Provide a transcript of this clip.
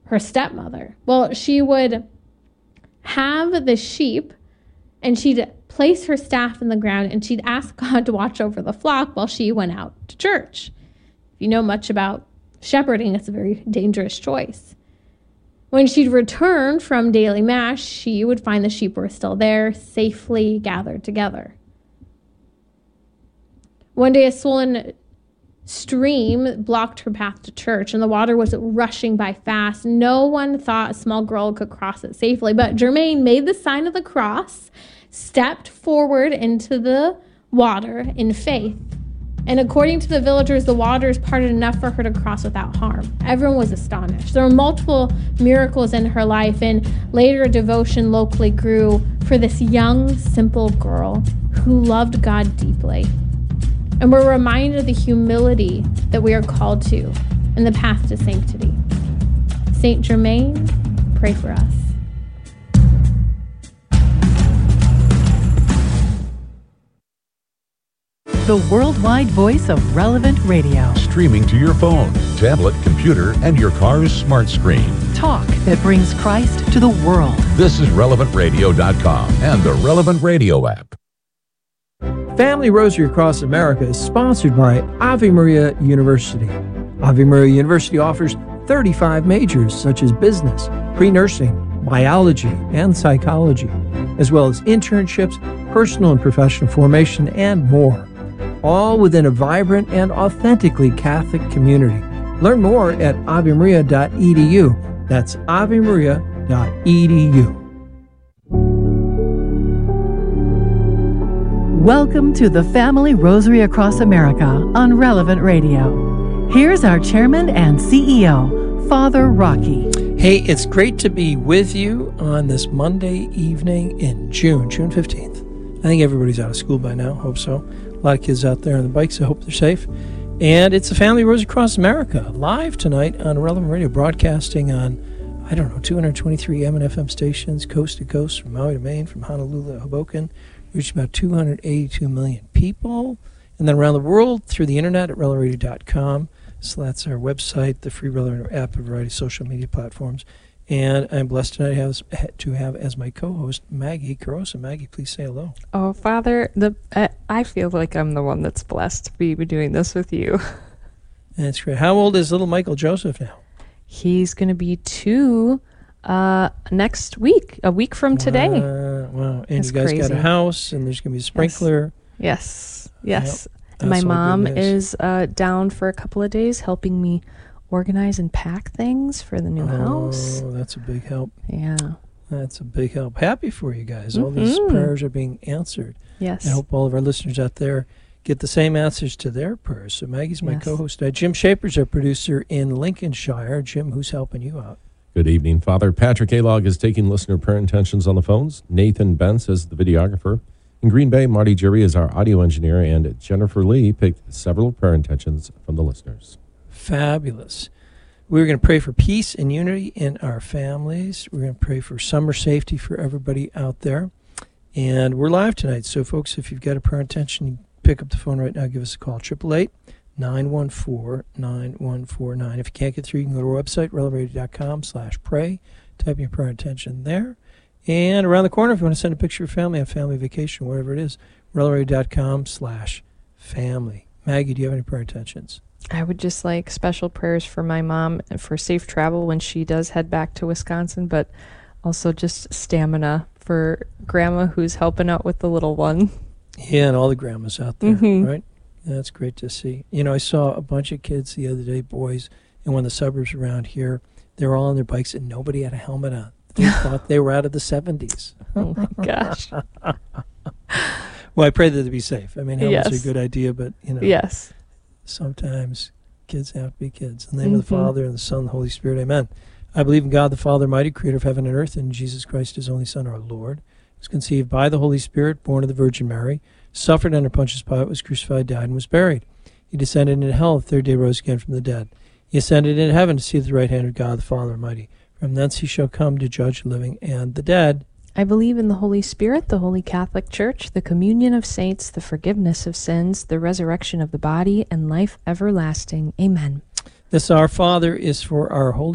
her stepmother. Well, she would have the sheep and she'd place her staff in the ground and she'd ask God to watch over the flock while she went out to church. If you know much about shepherding, it's a very dangerous choice. When she'd return from daily mass, she would find the sheep were still there, safely gathered together. One day, a swollen stream blocked her path to church, and the water was rushing by fast. No one thought a small girl could cross it safely, but Germaine made the sign of the cross, stepped forward into the water in faith. And according to the villagers, the waters parted enough for her to cross without harm. Everyone was astonished. There were multiple miracles in her life, and later a devotion locally grew for this young, simple girl who loved God deeply. And we're reminded of the humility that we are called to and the path to sanctity. Saint Germaine, pray for us. The worldwide voice of Relevant Radio. Streaming to your phone, tablet, computer, and your car's smart screen. Talk that brings Christ to the world. This is RelevantRadio.com and the Relevant Radio app. Family Rosary Across America is sponsored by Ave Maria University. Ave Maria University offers 35 majors such as business, pre-nursing, biology, and psychology, as well as internships, personal and professional formation, and more. All within a vibrant and authentically Catholic community. Learn more at avemaria.edu. That's avemaria.edu. Welcome to the Family Rosary Across America on Relevant Radio. Here's our chairman and CEO, Father Rocky. Hey, it's great to be with you on this Monday evening in June 15th. I think everybody's out of school by now. Hope so. A lot of kids out there on the bikes. I hope they're safe. And it's the Family Rosary Across America, live tonight on Relevant Radio, broadcasting on, 223 AM and FM stations, coast to coast, from Maui to Maine, from Honolulu to Hoboken. Reach about 282 million people. And then around the world through the internet at RelevantRadio.com. So that's our website, the free Relevant app, a variety of social media platforms. And I'm blessed tonight to have as my co-host Maggie Carosa. Maggie, please say hello. Oh, Father, I feel like I'm the one that's blessed to be doing this with you. That's great. How old is little Michael Joseph now? He's going to be 2 next week, a week from today. Wow. And That's you guys crazy. got a house, and there's going to be a sprinkler. Yes. Yep. And my That's all mom good news. is down for a couple of days helping me organize and pack things for the new house. Oh, that's a big help. Yeah. That's a big help. Happy for you guys. All these prayers are being answered. Yes. I hope all of our listeners out there get the same answers to their prayers. So Maggie's my Yes. co-host. Jim Shaper's our producer in Lincolnshire. Jim, who's helping you out? Good evening, Father. Patrick Alog is taking listener prayer intentions on the phones. Nathan Bentz is the videographer. In Green Bay, Marty Jury is our audio engineer, and Jennifer Lee picked several prayer intentions from the listeners. Fabulous. We're going to pray for peace and unity in our families. We're going to pray for summer safety for everybody out there. And we're live tonight. So, folks, if you've got a prayer intention, you pick up the phone right now. Give us a call, 888-914-9149. If you can't get through, you can go to our website, relevantradio.com/pray. Type in your prayer intention there. And around the corner, if you want to send a picture of your family on family vacation, whatever it is, relevantradio.com/family. Maggie, do you have any prayer intentions? I would just like special prayers for my mom and for safe travel when she does head back to Wisconsin, but also just stamina for Grandma who's helping out with the little one. Yeah, and all the grandmas out there, right? That's great to see. You know, I saw a bunch of kids the other day, boys, in one of the suburbs around here. They were all on their bikes and nobody had a helmet on. They thought they were out of the 70s. Oh, my gosh. Well, I pray that they be safe. I mean, helmets are Yes. a good idea, but, you know, Yes. sometimes kids have to be kids. In the name of the Father, and the Son, and the Holy Spirit, amen. I believe in God, the Father Almighty, creator of heaven and earth, and Jesus Christ, his only Son, our Lord, who was conceived by the Holy Spirit, born of the Virgin Mary, suffered under Pontius Pilate, was crucified, died, and was buried. He descended into hell, the third day rose again from the dead. He ascended into heaven to sit at the right hand of God, the Father Almighty. From thence he shall come to judge the living and the dead. I believe in the Holy Spirit, the Holy Catholic Church, the communion of saints, the forgiveness of sins, the resurrection of the body, and life everlasting. Amen. This Our Father is for our holy